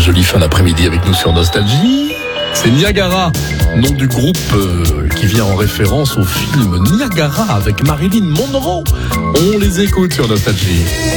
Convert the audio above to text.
jolie fin d'après-midi avec nous sur Nostalgie. C'est Niagara, nom du groupe qui vient en référence au film Niagara avec Marilyn Monroe. On les écoute sur Nostalgie.